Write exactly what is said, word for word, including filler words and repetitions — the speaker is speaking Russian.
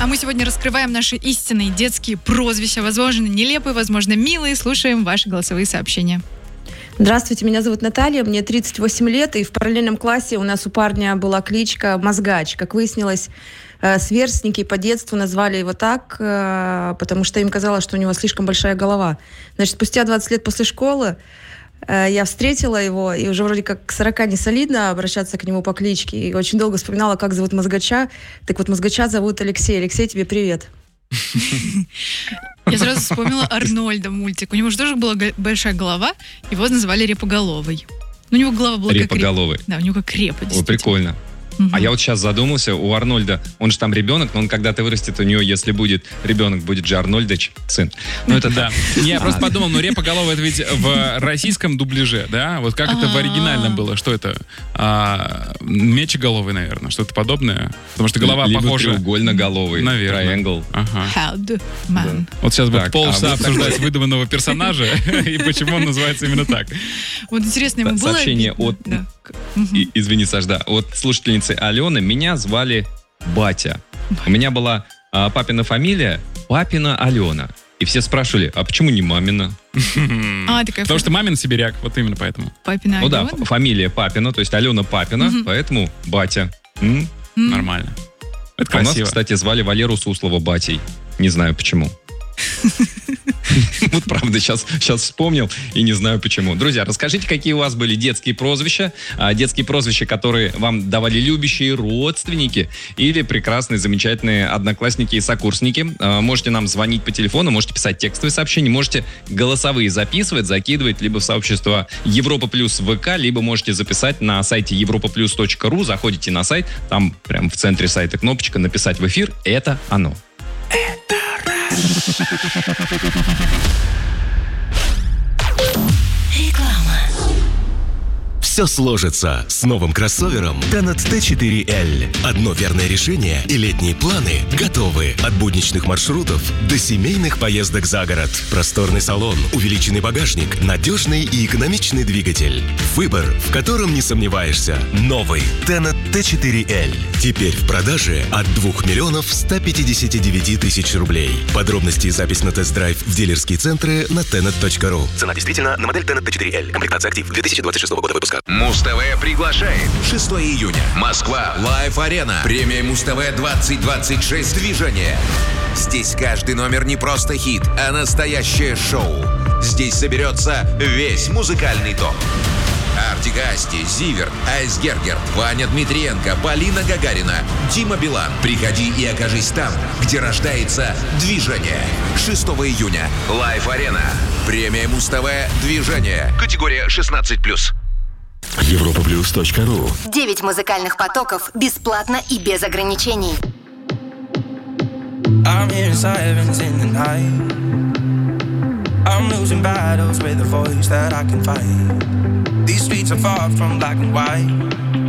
А мы сегодня раскрываем наши истинные детские прозвища. Возможно, нелепые, возможно, милые. Слушаем ваши голосовые сообщения. Здравствуйте, меня зовут Наталья, мне тридцать восемь лет, и в параллельном классе у нас у парня была кличка Мозгач. Как выяснилось, сверстники по детству назвали его так, потому что им казалось, что у него слишком большая голова. Значит, спустя двадцать лет после школы я встретила его, и уже вроде как к сорока не солидно обращаться к нему по кличке. И очень долго вспоминала, как зовут Мозгача. Так вот, Мозгача зовут Алексей. Алексей, тебе привет. Я сразу вспомнила Арнольда мультик. У него же тоже была большая голова, его называли Репоголовый. У него голова была Репоголовый. как репа. Да, у него как репа, Ой, прикольно. Угу. А я вот сейчас задумался, у Арнольда, он же там ребенок, но он когда-то вырастет, у него, если будет ребенок, будет же Арнольдыч, сын. Ну это да. Я просто подумал, ну Репоголовый это ведь в российском дубляже, да? Вот как это в оригинальном было? Что это? Мечеголовый, наверное, что-то подобное. Потому что голова похожа. Либо треугольноголовый. Наверное. Triangle. Вот сейчас будет полчаса обсуждать выдуманного персонажа и почему он называется именно так. Вот интересно, ему было... Сообщение от... Извини, Саш, да. От слушательницы Алены. Меня звали Батя. У меня была а, папина фамилия Папина Алена. И все спрашивали, а почему не мамина? А, такая Потому что мамин сибиряк, вот именно поэтому. Папина Ну Алена? да, фамилия Папина, то есть Алена Папина, поэтому Батя. М? Нормально. Это А у нас, красиво. кстати, звали Валеру Суслова Батей. Не знаю почему. Вот правда, сейчас, сейчас вспомнил и не знаю почему. Друзья, расскажите, какие у вас были детские прозвища, детские прозвища, которые вам давали любящие родственники или прекрасные, замечательные одноклассники и сокурсники. Можете нам звонить по телефону, можете писать текстовые сообщения, можете голосовые записывать, закидывать либо в сообщество Европа Плюс в ВК, либо можете записать на сайте европа плюс точка ру, заходите на сайт, там прям в центре сайта кнопочка «Написать в эфир». Это оно. Реклама. Все сложится с новым кроссовером Tenet ти четыре эл. Одно верное решение, и летние планы готовы. От будничных маршрутов до семейных поездок за город. Просторный салон, увеличенный багажник, надежный и экономичный двигатель. Выбор, в котором не сомневаешься. Новый Tenet ти четыре эл. Теперь в продаже от двух миллионов ста пятидесяти девяти тысяч рублей. Подробности и запись на тест-драйв в дилерские центры на tenet точка ру. Цена действительно на модель Tenet ти четыре эл. Комплектация актив две тысячи двадцать шестого года выпуска. Муз-ТВ приглашает. шестого июня. Москва. Лайв-арена. Премия Муз-ТВ двадцать двадцать шесть. Движение. Здесь каждый номер не просто хит, а настоящее шоу. Здесь соберется весь музыкальный топ. Артик Асти, Зиверт, Айсгергер, Ваня Дмитриенко, Полина Гагарина, Дима Билан. Приходи и окажись там, где рождается движение. шестого июня. Лайв-арена. Премия Муз-ТВ. Движение. Категория шестнадцать плюс. европа плюс точка ру. Девять музыкальных потоков бесплатно и без ограничений. I'm here inside heavens in the night. I'm losing battles with a voice that I can fight. These streets are far from black and white.